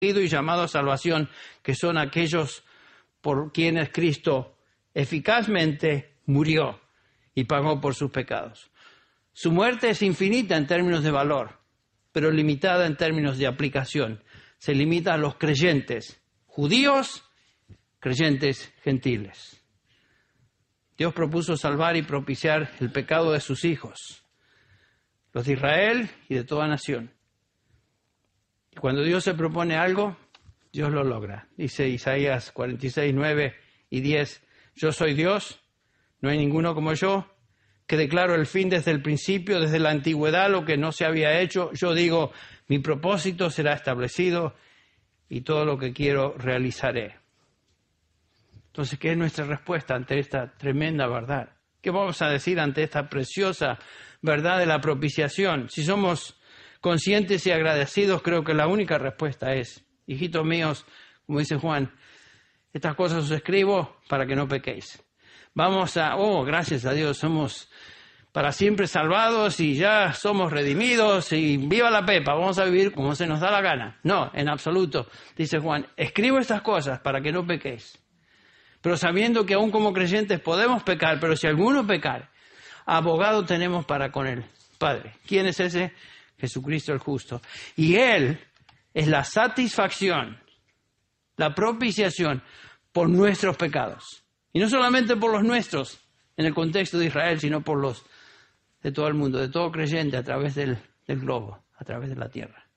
y llamado a salvación, que son aquellos por quienes Cristo eficazmente murió y pagó por sus pecados. Su muerte es infinita en términos de valor, pero limitada en términos de aplicación. Se limita a los creyentes judíos, creyentes gentiles. Dios propuso salvar y propiciar el pecado de sus hijos, los de Israel y de toda nación. Y cuando Dios se propone algo, Dios lo logra. Dice Isaías 46, 9 y 10, yo soy Dios, no hay ninguno como yo, que declaro el fin desde el principio, desde la antigüedad, lo que no se había hecho. Yo digo, mi propósito será establecido y todo lo que quiero realizaré. Entonces, ¿qué es nuestra respuesta ante esta tremenda verdad? ¿Qué vamos a decir ante esta preciosa verdad de la propiciación? Si somos conscientes y agradecidos, creo que la única respuesta es, hijitos míos, como dice Juan, estas cosas os escribo para que no pequéis. Gracias a Dios, somos para siempre salvados y ya somos redimidos y viva la pepa, vamos a vivir como se nos da la gana. No, en absoluto, dice Juan, escribo estas cosas para que no pequéis. Pero sabiendo que aún como creyentes podemos pecar, pero si alguno pecar, abogado tenemos para con el Padre. ¿Quién es ese? Jesucristo el justo. Y Él es la satisfacción, la propiciación por nuestros pecados. Y no solamente por los nuestros, en el contexto de Israel, sino por los de todo el mundo, de todo creyente a través del globo, a través de la tierra.